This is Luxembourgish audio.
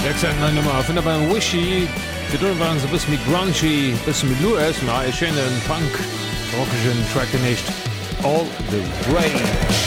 Nummer vun der beim Wishy fir waren se bis mit Grungy bis mit Louis ma Shannon Punk rockgen Track nicht all the Rage.